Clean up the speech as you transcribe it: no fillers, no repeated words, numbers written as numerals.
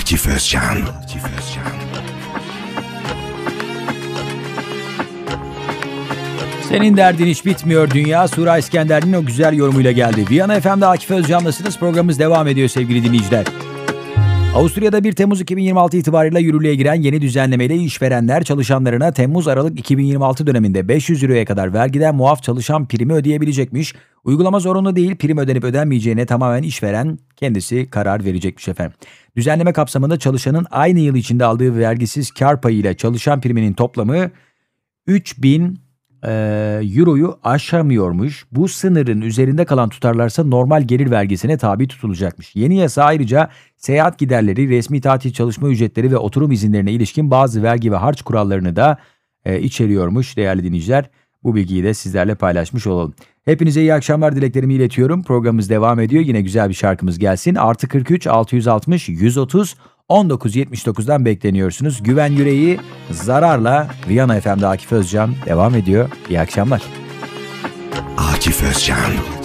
Akif Özcan. Senin derdin hiç bitmiyor dünya. Sura İskender'in o güzel yorumuyla geldi. Viyana FM'de Akif Özcan'lasınız. Programımız devam ediyor sevgili dinleyiciler. Avusturya'da 1 Temmuz 2026 itibarıyla yürürlüğe giren yeni düzenlemeyle işverenler çalışanlarına Temmuz-Aralık 2026 döneminde 500 euroya kadar vergiden muaf çalışan primi ödeyebilecekmiş. Uygulama zorunlu değil, prim ödenip ödenmeyeceğine tamamen işveren kendisi karar verecekmiş efendim. Düzenleme kapsamında çalışanın aynı yıl içinde aldığı vergisiz kar payı ile çalışan priminin toplamı 3000 euroyu aşamıyormuş. Bu sınırın üzerinde kalan tutarlarsa normal gelir vergisine tabi tutulacakmış. Yeni yasa ayrıca seyahat giderleri, resmi tatil çalışma ücretleri ve oturum izinlerine ilişkin bazı vergi ve harç kurallarını da içeriyormuş değerli dinleyiciler. Bu bilgiyi de sizlerle paylaşmış olalım. Hepinize iyi akşamlar dileklerimi iletiyorum. Programımız devam ediyor. Yine güzel bir şarkımız gelsin. + 43 660 130 1979'dan bekleniyorsunuz. Güven Yüreği Zarar'la Viyana FM'de Akif Özcan devam ediyor. İyi akşamlar. Akif Özcan.